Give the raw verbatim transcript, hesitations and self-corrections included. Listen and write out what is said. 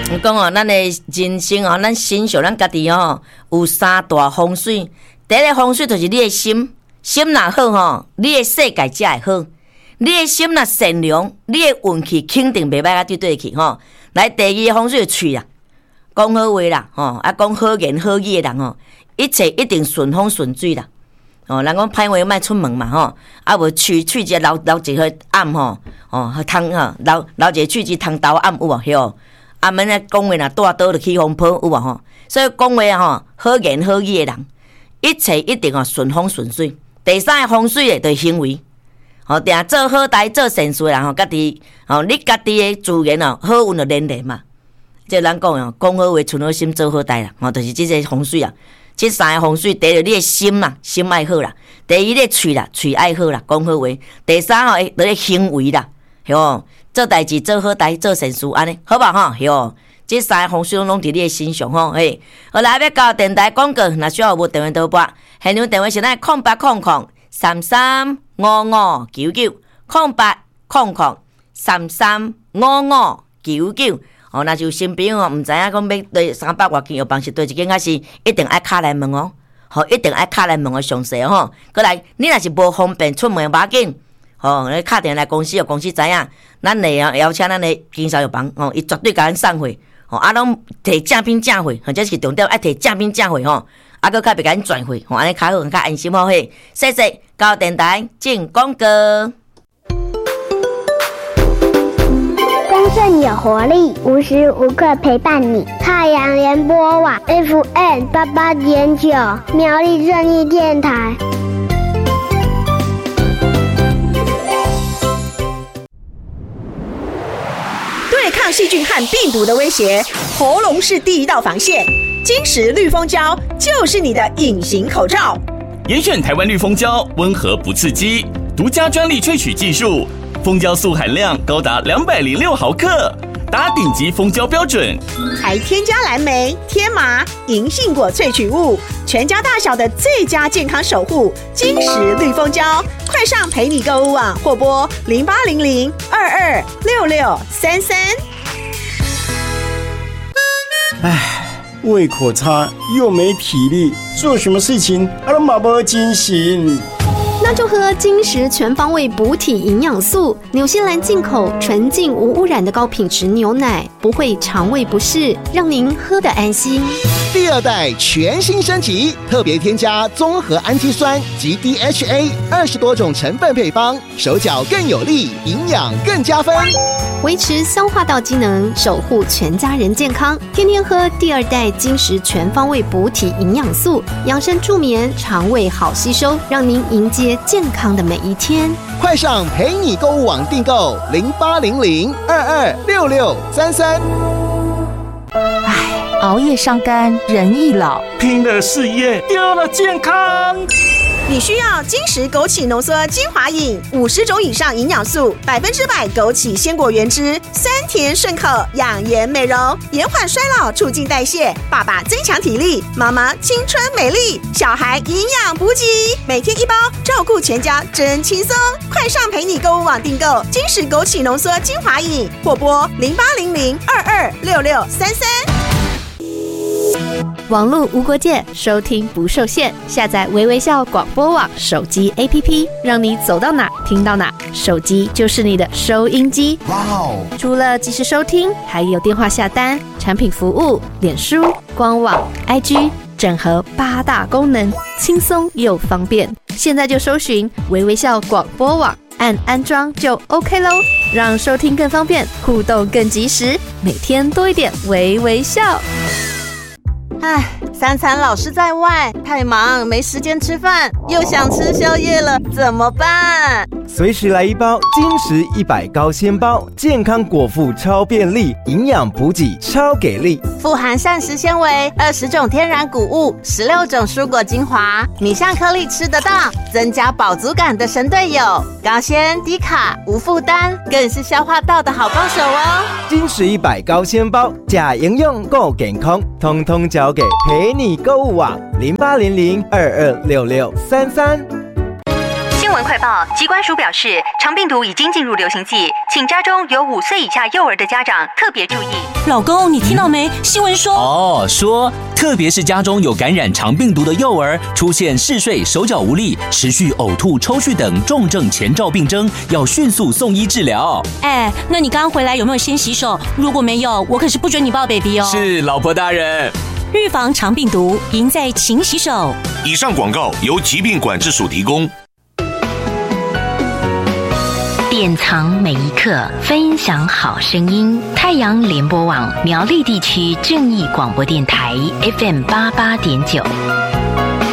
我讲哦，咱的人生哦，咱心想咱家己哦，有三大风水。第一个风水就是你的心，心若好吼，你的世界才会好。你的心若善良，你的运气肯定袂歹啊，对对去吼。来，第二个风水嘴啦，讲好话啦，吼，啊讲好言好语的人吼，一切一定顺风顺水啦。哦，人讲歹话莫出门嘛吼，啊无喙喙一留留一个暗吼，哦，通吼留留一个喙一通豆暗有无？吼，啊免咧讲话若带倒就起风波有无吼？所以讲话吼，好言好语的人，一切一定哦顺风顺水。第三个风水诶，就是行为。吼，定做好代做善事啦吼，家己吼，你家己诶自然哦，好运就连连嘛。即咱讲哦，讲好话，存好心，做好代啦，吼，就是即个风水啊。即三个风水，第一个你的心啦，心爱好啦；第二你的喙啦，喙爱好啦，讲好话；第三吼，你的行为啦，吼，做代志做好代，做善事安尼，好吧吼，吼。即三个风水拢伫你的心上吼，嘿。好来要交电台广告，若需要无电话倒拨，现场电话是咱空八空空三三五五九九空八空空三三五五九九。哦，那就新朋友哦，毋知影讲要对三百外斤药房是对一间，还是一定爱敲来问哦。吼、哦，一定爱敲来问个详细哦。过来，你若是无方便出门，无要紧。吼、哦，你敲电话来公司，公司知影，咱嚟邀请咱的经销药房，哦，伊绝对甲咱送货，吼、哦，啊，拢摕正品正货，或者是重点爱摕正品正货吼，啊，搁较袂甲咱转货，吼、哦，安尼较好，较安心好嘿。谢谢，交电台进广告。 丰盛有活力，无时无刻陪伴你。太阳联播网 F M 八八点九，苗栗正义电台。 对抗细菌和病毒的威胁，喉咙是第一道防线。金石绿蜂胶就是你的隐形口罩。 严选台湾绿蜂胶，温和不刺激，独家专利萃取技术。蜂胶素含量高达两百零六毫克，达顶级蜂胶标准， 还添加蓝莓、天麻、银杏果萃取物，全家大小的最佳健康守护。金石绿蜂胶，快上陪你购物网或拨零八零零二二六六三三。 唉，胃口差又没体力，做什么事情啊都没精神。 那就喝金石全方位补体营养素，纽西兰进口纯净无污染的高品质牛奶，不会肠胃不适，让您喝得安心。 第二代全新升级，特别添加综合氨基酸及 D H A 二十多种成分配方，手脚更有力，营养更加分， 维持消化道机能，守护全家人健康。天天喝第二代金石全方位补体营养素，养生助眠，肠胃好吸收，让您迎接健康的每一天。 快上陪你购物网订购零八零零二二六六三三。 唉，熬夜伤肝，人易老； 拼了事业，丢了健康。 你需要金石枸杞浓缩精华饮，五十种以上营养素，百分之百枸杞鲜果原汁，酸甜顺口，养颜美容，延缓衰老，促进代谢。爸爸增强体力，妈妈青春美丽，小孩营养补给，每天一包，照顾全家真轻松。快上陪你购物网订购金石枸杞浓缩精华饮，或拨零八零零二二六六三三。 网络无国界，收听不受限。下载微微笑广播网手机 A P P， 让你走到哪听到哪，手机就是你的收音机。哇哦！除了即时收听，还有电话下单、产品服务、脸书、官网、I G， 整合八大功能，轻松又方便。现在就搜寻微微笑广播网，按安装就 OK 咯，让收听更方便，互动更及时，每天多一点微微笑。 唉，三餐老是在外，太忙没时间吃饭，又想吃宵夜了，怎么办？ 随时来一包金石一百高纤包，健康果腹超便利，营养补给超给力， 富含膳食纤维，二十种天然谷物，十六种蔬果精华，米香颗粒吃得到，增加饱足感的神队友，高纤低卡无负担，更是消化道的好帮手哦。 金石一百高纤包，假营养够健康，通通交给陪你购物网零八零零二二六六三三。 新新闻快报，疾管署表示，肠病毒已经进入流行季，请家中有五岁以下幼儿的家长特别注意。 老公，你听到没？新闻说哦，说特别是家中有感染肠病毒的幼儿，出现嗜睡、手脚无力、持续呕吐、抽搐等重症前兆病征，要迅速送医治疗。 哎，那你刚回来有没有先洗手？如果没有，我可是不准你抱 baby 哦。 是，老婆大人。 预防肠病毒，赢在勤洗手。 以上广告由疾病管制署提供。 典藏每一刻，分享好声音。太阳联播网苗栗地区正义广播电台 F M 八八点九。